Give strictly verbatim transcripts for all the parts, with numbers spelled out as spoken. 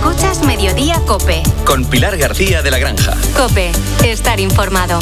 Escuchas Mediodía COPE. Con Pilar García de la Granja. COPE. Estar informado.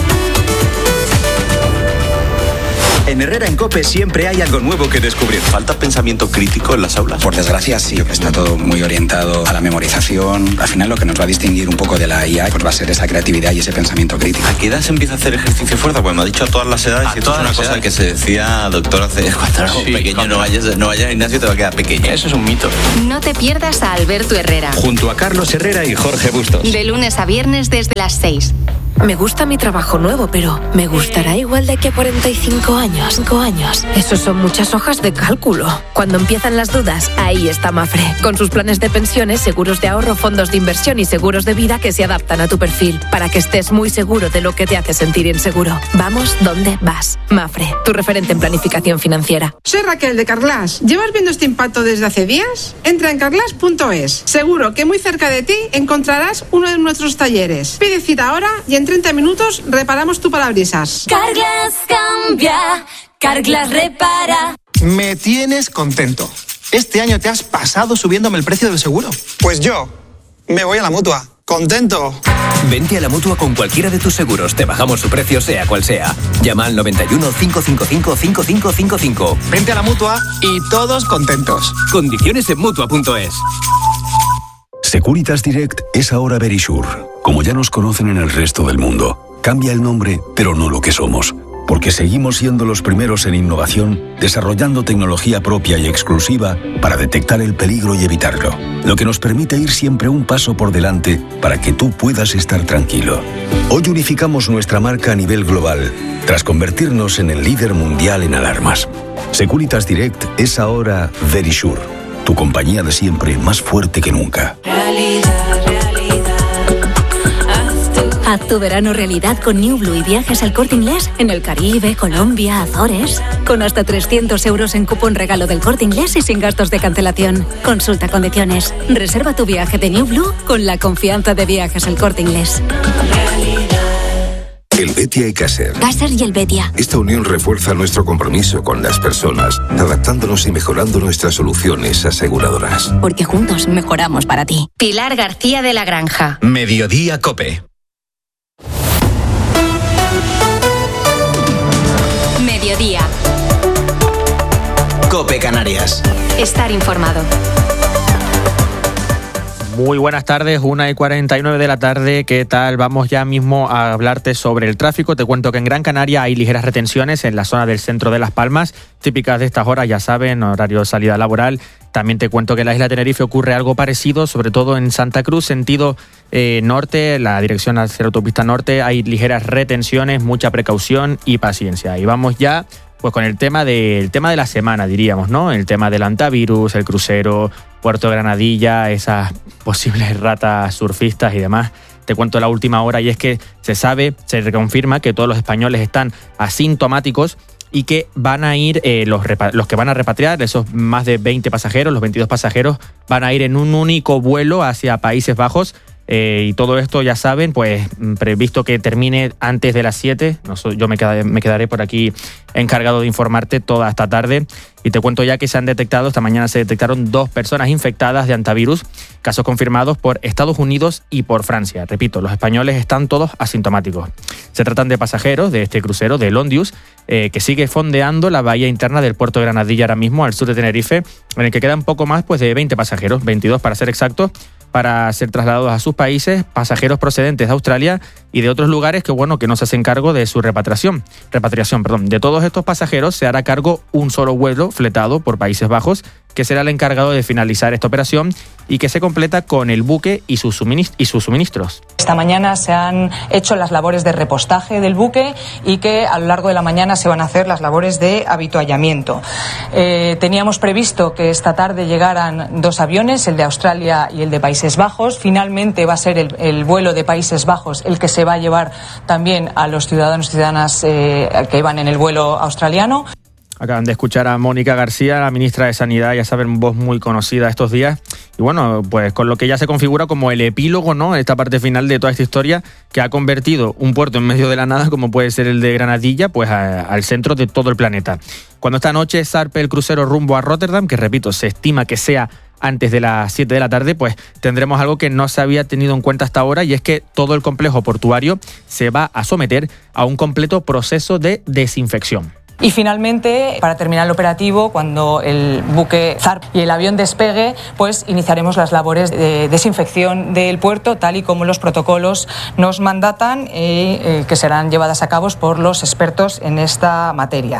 En Herrera en COPE siempre hay algo nuevo que descubrir. ¿Falta pensamiento crítico en las aulas? Por desgracia sí, está todo muy orientado a la memorización. Al final lo que nos va a distinguir un poco de la I A pues va a ser esa creatividad y ese pensamiento crítico. ¿A qué edad se empieza a hacer ejercicio fuerza? Pues me ha dicho a todas las edades. A y esto es una cosa edades. que se decía, doctor, hace cuando eras Sí, pequeño, cuando... no vayas, no vayas al gimnasio, te va a quedar pequeño. Eso es un mito. No te pierdas a Alberto Herrera. Junto a Carlos Herrera y Jorge Bustos. De lunes a viernes desde las seis. Me gusta mi trabajo nuevo, pero ¿me gustará igual de aquí a cuarenta y cinco años? cinco años. Eso son muchas hojas de cálculo. Cuando empiezan las dudas, ahí está Mafre. Con sus planes de pensiones, seguros de ahorro, fondos de inversión y seguros de vida que se adaptan a tu perfil. Para que estés muy seguro de lo que te hace sentir inseguro. Vamos donde vas. Mafre, tu referente en planificación financiera. Soy Raquel de Carglass. ¿Llevas viendo este impacto desde hace días? Entra en carglass punto es. Seguro que muy cerca de ti encontrarás uno de nuestros talleres. Pide cita ahora y en treinta minutos reparamos tu parabrisas. Carglass cambia, Carglass repara. Me tienes contento. Este año te has pasado subiéndome el precio del seguro. Pues yo me voy a la Mutua. Contento. Vente a la Mutua con cualquiera de tus seguros. Te bajamos su precio sea cual sea. Llama al noventa y uno, cinco cinco cinco, cinco cinco cinco cinco. Vente a la Mutua y todos contentos. Condiciones en Mutua punto es. Securitas Direct es ahora Verisure. Como ya nos conocen en el resto del mundo, cambia el nombre, pero no lo que somos. Porque seguimos siendo los primeros en innovación, desarrollando tecnología propia y exclusiva para detectar el peligro y evitarlo. Lo que nos permite ir siempre un paso por delante para que tú puedas estar tranquilo. Hoy unificamos nuestra marca a nivel global, tras convertirnos en el líder mundial en alarmas. Securitas Direct es ahora Verisure, tu compañía de siempre más fuerte que nunca. Realidad, realidad. Haz tu verano realidad con New Blue y viajes al Corte Inglés en el Caribe, Colombia, Azores. Con hasta trescientos euros en cupón regalo del Corte Inglés y sin gastos de cancelación. Consulta condiciones. Reserva tu viaje de New Blue con la confianza de Viajes al Corte Inglés. El Betia y Caser. Caser y el Betia. Esta unión refuerza nuestro compromiso con las personas, adaptándonos y mejorando nuestras soluciones aseguradoras. Porque juntos mejoramos para ti. Pilar García de la Granja. Mediodía COPE. Mediodía. COPE Canarias. Estar informado. Muy buenas tardes, una y cuarenta y nueve de la tarde. ¿Qué tal? Vamos ya mismo a hablarte sobre el tráfico. Te cuento que en Gran Canaria hay ligeras retenciones en la zona del centro de Las Palmas, típicas de estas horas, ya saben, horario de salida laboral. También te cuento que en la isla de Tenerife ocurre algo parecido, sobre todo en Santa Cruz, sentido eh, norte, la dirección hacia la autopista norte. Hay ligeras retenciones, mucha precaución y paciencia. Y vamos ya pues con el tema, de, el tema de la semana, diríamos, ¿no? El tema del antivirus, el crucero, Puerto Granadilla, esas posibles ratas surfistas y demás. Te cuento la última hora y es que se sabe, se reconfirma que todos los españoles están asintomáticos y que van a ir, eh, los, repa- los que van a repatriar, esos más de veinte pasajeros, los veintidós pasajeros, van a ir en un único vuelo hacia Países Bajos. Eh, y todo esto, ya saben, pues previsto que termine antes de las siete. No, yo me quedaré, me quedaré por aquí encargado de informarte toda esta tarde. Y te cuento ya que se han detectado, esta mañana se detectaron dos personas infectadas de antivirus, casos confirmados por Estados Unidos y por Francia. Repito, los españoles están todos asintomáticos. Se tratan de pasajeros de este crucero, de Londius, eh, que sigue fondeando la bahía interna del puerto de Granadilla ahora mismo, al sur de Tenerife, en el que quedan poco más pues, de veinte pasajeros, veintidós para ser exactos, para ser trasladados a sus países, pasajeros procedentes de Australia y de otros lugares que, bueno, que no se hacen cargo de su repatriación. Repatriación, perdón. De todos estos pasajeros se hará cargo un solo vuelo fletado por Países Bajos, que será el encargado de finalizar esta operación y que se completa con el buque y sus, suminist- y sus suministros. Esta mañana se han hecho las labores de repostaje del buque y que a lo largo de la mañana se van a hacer las labores de habituallamiento. Eh, teníamos previsto que esta tarde llegaran dos aviones, el de Australia y el de Países Bajos. Finalmente va a ser el, el vuelo de Países Bajos el que se va a llevar también a los ciudadanos y ciudadanas eh, que iban en el vuelo australiano. Acaban de escuchar a Mónica García, la ministra de Sanidad, ya saben, voz muy conocida estos días. Y bueno, pues con lo que ya se configura como el epílogo, ¿no? Esta parte final de toda esta historia que ha convertido un puerto en medio de la nada, como puede ser el de Granadilla, pues a, al centro de todo el planeta. Cuando esta noche zarpe el crucero rumbo a Rotterdam, que repito, se estima que sea antes de las siete de la tarde, pues tendremos algo que no se había tenido en cuenta hasta ahora, y es que todo el complejo portuario se va a someter a un completo proceso de desinfección. Y finalmente, para terminar el operativo, cuando el buque zarpe y el avión despegue, pues iniciaremos las labores de desinfección del puerto, tal y como los protocolos nos mandatan, y eh, que serán llevadas a cabo por los expertos en esta materia.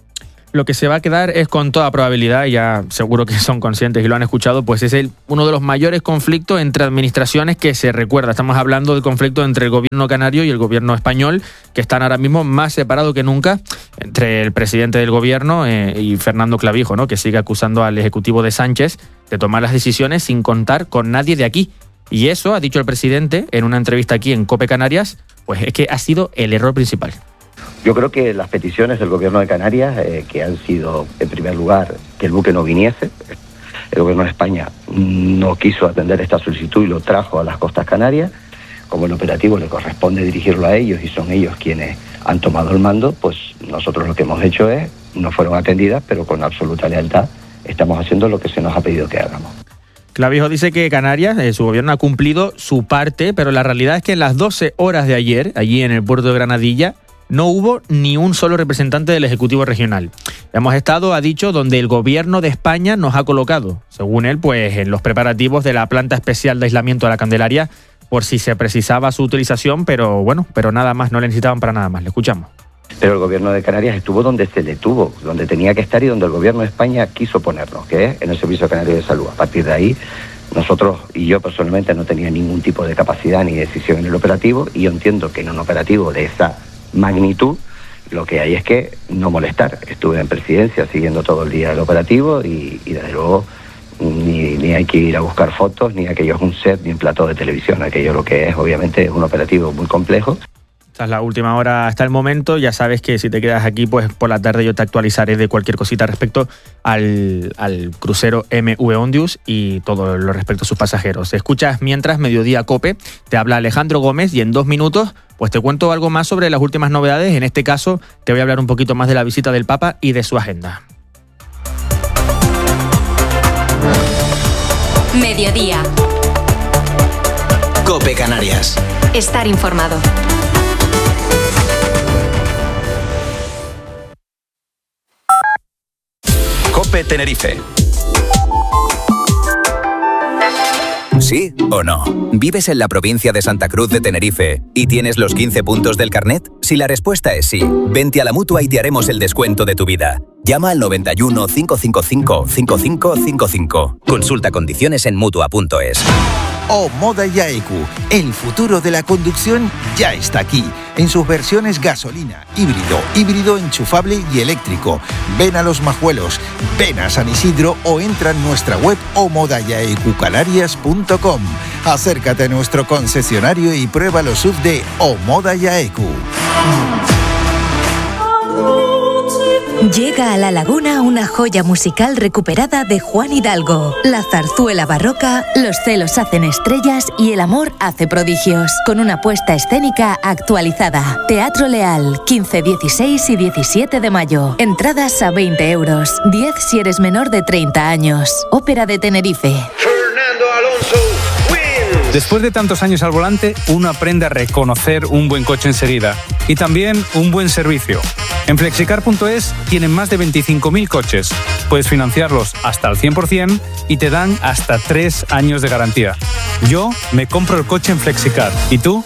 Lo que se va a quedar es, con toda probabilidad, ya seguro que son conscientes y lo han escuchado, pues es el, uno de los mayores conflictos entre administraciones que se recuerda. Estamos hablando del conflicto entre el gobierno canario y el gobierno español, que están ahora mismo más separados que nunca, entre el presidente del gobierno eh, y Fernando Clavijo, ¿no?, que sigue acusando al ejecutivo de Sánchez de tomar las decisiones sin contar con nadie de aquí. Y eso, ha dicho el presidente en una entrevista aquí en COPE Canarias, pues es que ha sido el error principal. Yo creo que las peticiones del Gobierno de Canarias, eh, que han sido, en primer lugar, que el buque no viniese, el Gobierno de España no quiso atender esta solicitud y lo trajo a las costas canarias. Como el operativo le corresponde dirigirlo a ellos y son ellos quienes han tomado el mando, pues nosotros lo que hemos hecho es, no fueron atendidas, pero con absoluta lealtad estamos haciendo lo que se nos ha pedido que hagamos. Clavijo dice que Canarias, eh, su gobierno ha cumplido su parte, pero la realidad es que en las doce horas de ayer, allí en el puerto de Granadilla, no hubo ni un solo representante del Ejecutivo Regional. Hemos estado, ha dicho, donde el Gobierno de España nos ha colocado, según él, pues en los preparativos de la planta especial de aislamiento de la Candelaria, por si se precisaba su utilización, pero bueno, pero nada más, no le necesitaban para nada más. Le escuchamos. Pero el Gobierno de Canarias estuvo donde se le tuvo, donde tenía que estar y donde el Gobierno de España quiso ponernos, que es en el Servicio Canario de Salud. A partir de ahí, nosotros y yo personalmente no tenía ningún tipo de capacidad ni decisión en el operativo, y yo entiendo que en un operativo de esa magnitud, lo que hay es que no molestar. Estuve en presidencia siguiendo todo el día el operativo y, y desde luego ni, ni hay que ir a buscar fotos, ni aquello es un set, ni un plató de televisión. Aquello lo que es, obviamente, es un operativo muy complejo. Esta es la última hora hasta el momento. Ya sabes que si te quedas aquí, pues por la tarde yo te actualizaré de cualquier cosita respecto al, al crucero M V Ondius y todo lo respecto a sus pasajeros. Escuchas mientras Mediodía COPE, te habla Alejandro Gómez, y en dos minutos pues te cuento algo más sobre las últimas novedades. En este caso te voy a hablar un poquito más de la visita del Papa y de su agenda. Mediodía. COPE Canarias. Estar informado. COPE Tenerife. ¿Sí o no? ¿Vives en la provincia de Santa Cruz de Tenerife y tienes los quince puntos del carnet? Si la respuesta es sí, vente a la Mutua y te haremos el descuento de tu vida. Llama al noventa y uno, cinco cinco cinco, cinco cinco cinco cinco. Consulta condiciones en mutua punto es. Omoda Yaeku, el futuro de la conducción ya está aquí, en sus versiones gasolina, híbrido, híbrido enchufable y eléctrico. Ven a Los Majuelos, ven a San Isidro o entra en nuestra web omoda yaeku canarias punto com. Acércate a nuestro concesionario y prueba los S U V de Omoda Yaeku. Llega a La Laguna una joya musical recuperada de Juan Hidalgo. La zarzuela barroca, Los celos hacen estrellas y El amor hace prodigios. Con una puesta escénica actualizada. Teatro Leal, quince, dieciséis y diecisiete de mayo. Entradas a veinte euros. diez si eres menor de treinta años. Ópera de Tenerife. Fernando Alonso. Después de tantos años al volante, uno aprende a reconocer un buen coche enseguida y también un buen servicio. En flexicar punto es tienen más de veinticinco mil coches. Puedes financiarlos hasta el cien por ciento y te dan hasta tres años de garantía. Yo me compro el coche en Flexicar. ¿Y tú?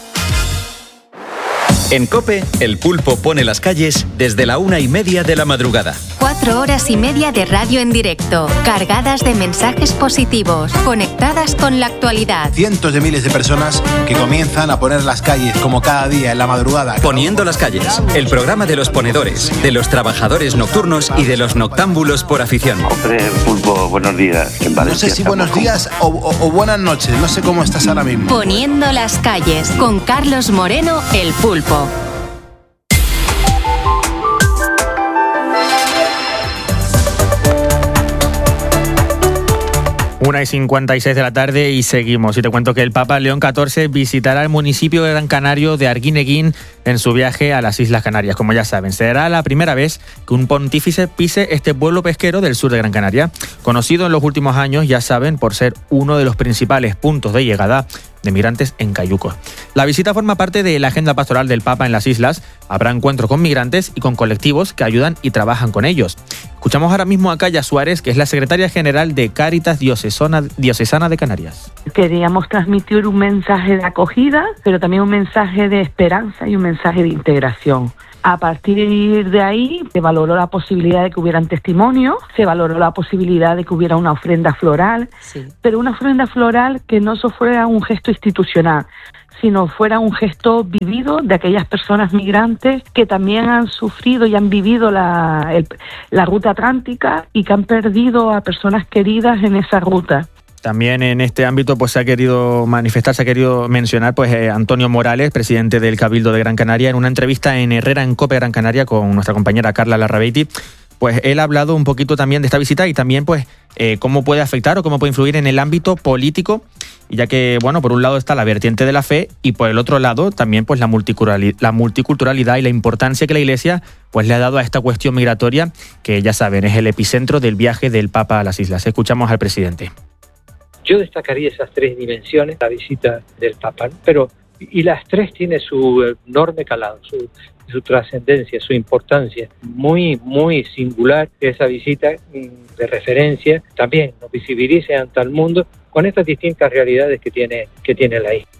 En COPE, el pulpo pone las calles desde la una y media de la madrugada. Cuatro horas y media de radio en directo, cargadas de mensajes positivos, conectadas con la actualidad. Cientos de miles de personas que comienzan a poner las calles como cada día en la madrugada. Poniendo las calles, el programa de los ponedores, de los trabajadores nocturnos y de los noctámbulos por afición. Hombre, pulpo, buenos días. En no sé si buenos días o, o, o buenas noches, no sé cómo estás ahora mismo. Poniendo las calles, con Carlos Moreno, el pulpo. una y cincuenta y seis de la tarde y seguimos. Y te cuento que el Papa León catorce visitará el municipio de Gran Canario de Arguineguín en su viaje a las Islas Canarias. Como ya saben, será la primera vez que un pontífice pise este pueblo pesquero del sur de Gran Canaria, conocido en los últimos años, ya saben, por ser uno de los principales puntos de llegada de migrantes en cayucos. La visita forma parte de la agenda pastoral del Papa en las islas. Habrá encuentros con migrantes y con colectivos que ayudan y trabajan con ellos. Escuchamos ahora mismo a Calla Suárez, que es la secretaria general de Cáritas Diocesana, Diocesana de Canarias. Queríamos transmitir un mensaje de acogida, pero también un mensaje de esperanza y un mensaje de integración. A partir de ahí se valoró la posibilidad de que hubieran testimonios, se valoró la posibilidad de que hubiera una ofrenda floral, sí. pero una ofrenda floral que no solo fuera un gesto institucional, sino fuera un gesto vivido de aquellas personas migrantes que también han sufrido y han vivido la, el, la ruta atlántica y que han perdido a personas queridas en esa ruta. También en este ámbito pues se ha querido manifestar, se ha querido mencionar pues eh, Antonio Morales, presidente del Cabildo de Gran Canaria, en una entrevista en Herrera en COPE Gran Canaria con nuestra compañera Carla Larrabeiti. Pues él ha hablado un poquito también de esta visita y también pues eh, cómo puede afectar o cómo puede influir en el ámbito político, ya que, bueno, por un lado está la vertiente de la fe y por el otro lado también pues la multiculturalidad, la multiculturalidad y la importancia que la Iglesia pues le ha dado a esta cuestión migratoria, que ya saben es el epicentro del viaje del Papa a las islas. Escuchamos al presidente. Yo destacaría esas tres dimensiones, la visita del Papa, pero y las tres tienen su enorme calado, su, su trascendencia, su importancia, muy, muy singular. Esa visita de referencia también nos visibiliza ante el mundo con estas distintas realidades que tiene, que tiene la isla.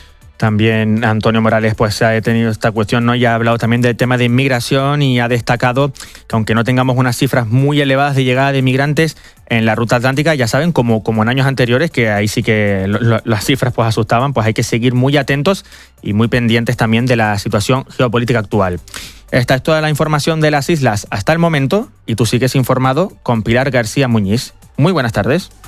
También Antonio Morales pues ha tenido esta cuestión, ¿no? Y ha hablado también del tema de inmigración y ha destacado que aunque no tengamos unas cifras muy elevadas de llegada de migrantes en la ruta atlántica, ya saben, como, como en años anteriores, que ahí sí que lo, lo, las cifras pues asustaban, pues hay que seguir muy atentos y muy pendientes también de la situación geopolítica actual. Esta es toda la información de las islas hasta el momento y tú sigues informado con Pilar García Muñiz. Muy buenas tardes.